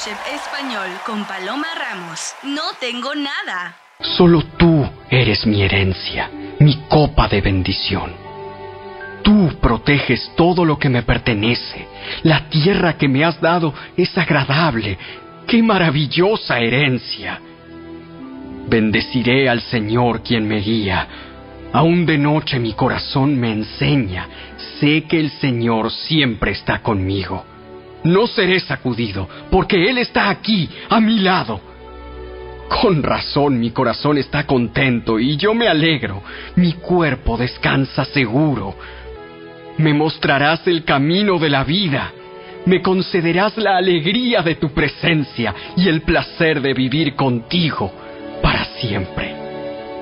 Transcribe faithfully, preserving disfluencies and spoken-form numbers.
MasterChef Español con Paloma Ramos. No tengo nada. Solo tú eres mi herencia, mi copa de bendición. Tú proteges todo lo que me pertenece. La tierra que me has dado es agradable. ¡Qué maravillosa herencia! Bendeciré al Señor quien me guía. Aún de noche mi corazón me enseña. Sé que el Señor siempre está conmigo. No seré sacudido, porque Él está aquí, a mi lado. Con razón mi corazón está contento y yo me alegro. Mi cuerpo descansa seguro. Me mostrarás el camino de la vida. Me concederás la alegría de tu presencia y el placer de vivir contigo para siempre.